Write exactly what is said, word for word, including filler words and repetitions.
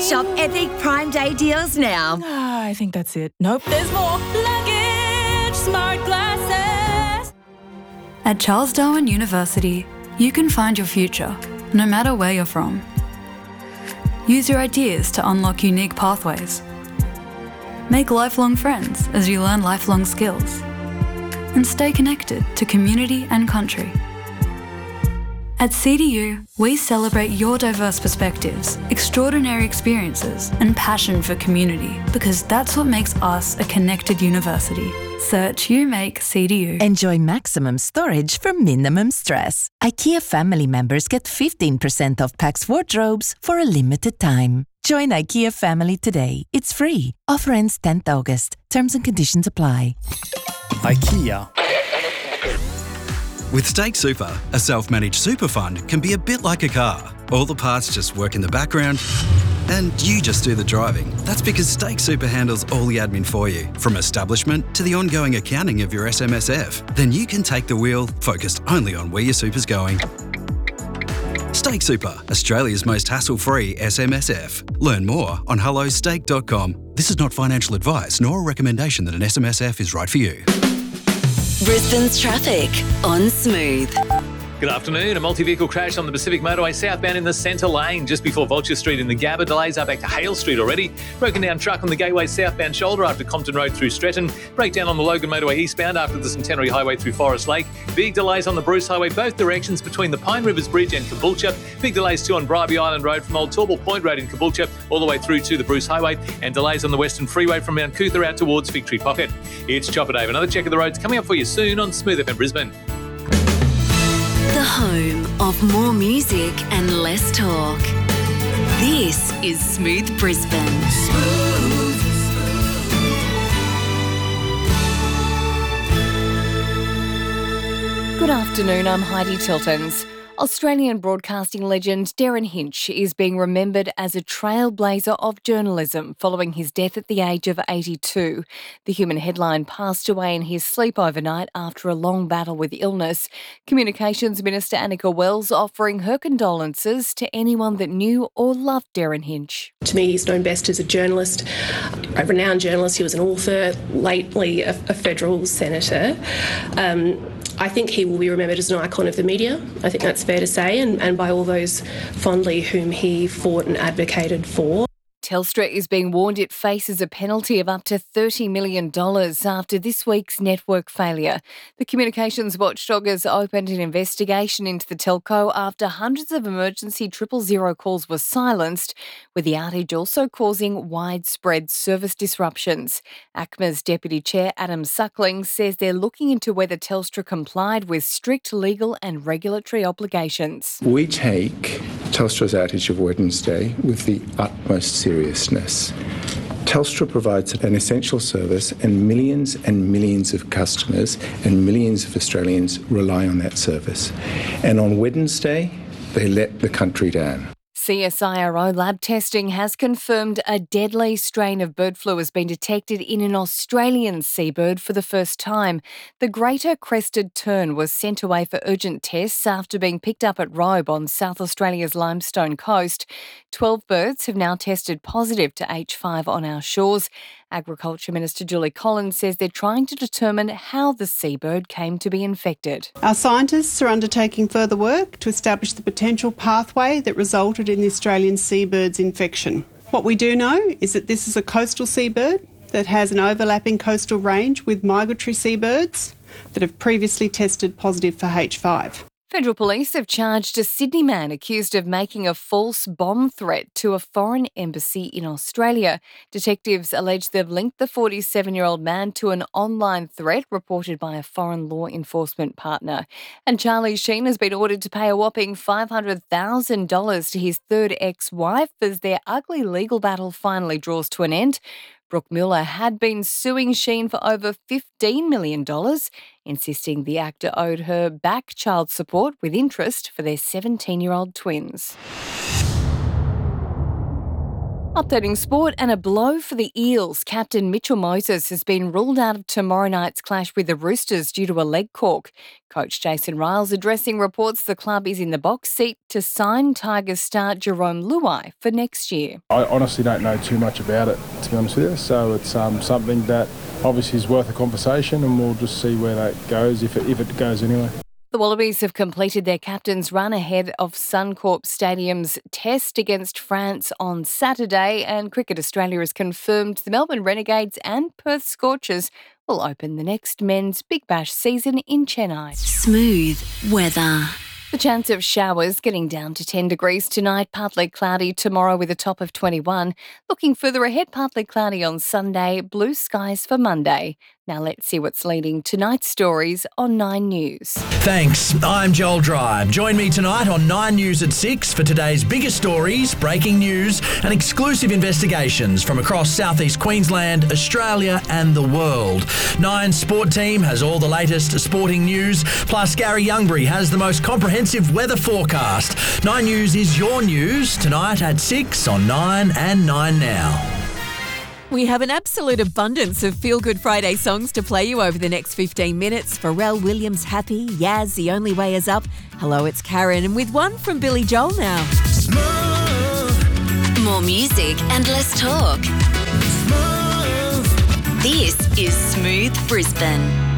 Shop epic Prime Day deals now. Ah, I think that's it. Nope, there's more. Luggage smart glasses. At Charles Darwin University, you can find your future, no matter where you're from. Use your ideas to unlock unique pathways. Make lifelong friends as you learn lifelong skills. And stay connected to community and country. At C D U, we celebrate your diverse perspectives, extraordinary experiences, and passion for community, because that's what makes us a connected university. Search You Make C D U. Enjoy maximum storage for minimum stress. IKEA family members get fifteen percent off Pax wardrobes for a limited time. Join IKEA family today. It's free. Offer ends tenth August. Terms and conditions apply. IKEA. With Stake Super, a self-managed super fund can be a bit like a car. All the parts just work in the background and you just do the driving. That's because Stake Super handles all the admin for you, from establishment to the ongoing accounting of your S M S F. Then you can take the wheel, focused only on where your super's going. Stake Super, Australia's most hassle-free S M S F. Learn more on hello stake dot com. This is not financial advice nor a recommendation that an S M S F is right for you. Brisbane's traffic on Smooth. Good afternoon. A multi-vehicle crash on the Pacific Motorway southbound in the centre lane just before Vulture Street in the Gabba. Delays are back to Hale Street already. Broken down truck on the Gateway southbound shoulder after Compton Road through Stretton. Breakdown on the Logan Motorway eastbound after the Centenary Highway through Forest Lake. Big delays on the Bruce Highway both directions between the Pine Rivers Bridge and Caboolture. Big delays too on Bribie Island Road from Old Tauble Point Road in Caboolture all the way through to the Bruce Highway. And delays on the Western Freeway from Mount Cootha out towards Fig Tree Pocket. It's Chopper Dave. Another check of the roads coming up for you soon on Smooth F M Brisbane. The home of more music and less talk. This is Smooth Brisbane. Smooth. Good afternoon, I'm Heidi Tiltons. Australian broadcasting legend Darren Hinch is being remembered as a trailblazer of journalism following his death at the age of eighty-two. The Human headline passed away in his sleep overnight after a long battle with illness. Communications Minister Annika Wells offering her condolences to anyone that knew or loved Darren Hinch. To me, he's known best as a journalist, a renowned journalist. He was an author, lately a, a federal senator. Um, I think he will be remembered as an icon of the media. I think that's fair to say, and, and by all those fondly whom he fought and advocated for. Telstra is being warned it faces a penalty of up to thirty million dollars after this week's network failure. The communications watchdog has opened an investigation into the telco after hundreds of emergency triple zero calls were silenced, with the outage also causing widespread service disruptions. A C M A's Deputy Chair Adam Suckling says they're looking into whether Telstra complied with strict legal and regulatory obligations. We take Telstra's outage of Wednesday with the utmost seriousness. Telstra provides an essential service and millions and millions of customers and millions of Australians rely on that service. And on Wednesday, they let the country down. C S I R O lab testing has confirmed a deadly strain of bird flu has been detected in an Australian seabird for the first time. The greater crested tern was sent away for urgent tests after being picked up at Robe on South Australia's Limestone coast. Twelve birds have now tested positive to H five on our shores. Agriculture Minister Julie Collins says they're trying to determine how the seabird came to be infected. Our scientists are undertaking further work to establish the potential pathway that resulted in the Australian seabird's infection. What we do know is that this is a coastal seabird that has an overlapping coastal range with migratory seabirds that have previously tested positive for H five. Federal Police have charged a Sydney man accused of making a false bomb threat to a foreign embassy in Australia. Detectives allege they've linked the forty-seven-year-old man to an online threat reported by a foreign law enforcement partner. And Charlie Sheen has been ordered to pay a whopping five hundred thousand dollars to his third ex-wife as their ugly legal battle finally draws to an end. Brooke Muller had been suing Sheen for over fifteen million dollars, insisting the actor owed her back child support with interest for their seventeen-year-old twins. Updating sport, and a blow for the Eels. Captain Mitchell Moses has been ruled out of tomorrow night's clash with the Roosters due to a leg cork. Coach Jason Riles addressing reports the club is in the box seat to sign Tigers star Jerome Luai for next year. I honestly don't know too much about it, to be honest with you, so it's um, something that obviously is worth a conversation, and we'll just see where that goes, if it, if it goes anyway. The Wallabies have completed their captain's run ahead of Suncorp Stadium's test against France on Saturday, and Cricket Australia has confirmed the Melbourne Renegades and Perth Scorchers will open the next men's Big Bash season in Chennai. Smooth weather. The chance of showers getting down to ten degrees tonight, partly cloudy tomorrow with a top of twenty-one. Looking further ahead, partly cloudy on Sunday, blue skies for Monday. Now let's see what's leading tonight's stories on Nine News. Thanks. I'm Joel Drive. Join me tonight on Nine News at six for today's biggest stories, breaking news and exclusive investigations from across southeast Queensland, Australia and the world. Nine's sport team has all the latest sporting news, plus Gary Youngbury has the most comprehensive weather forecast. Nine News is your news tonight at six on Nine and Nine Now. We have an absolute abundance of Feel Good Friday songs to play you over the next fifteen minutes. Pharrell Williams, Happy, Yaz, The Only Way Is Up. Hello, it's Karen, and with one from Billy Joel now. Smooth. More music and less talk. Smooth. This is Smooth Brisbane.